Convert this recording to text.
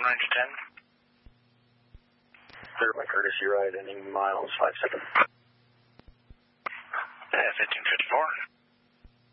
Ranger 10. Clear by courtesy ride, ending miles 5 seconds. 1554.